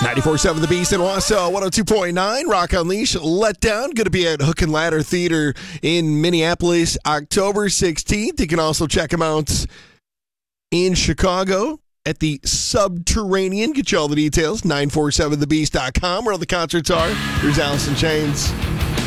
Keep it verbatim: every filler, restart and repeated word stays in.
ninety-four point seven The Beast in Wausau, one oh two point nine, Rock Unleashed, Letdown. Going to be at Hook and Ladder Theater in Minneapolis, October sixteenth. You can also check them out in Chicago at the Subterranean. Get you all the details, nine four seven the beast dot com, where all the concerts are. Here's Alice in Chains.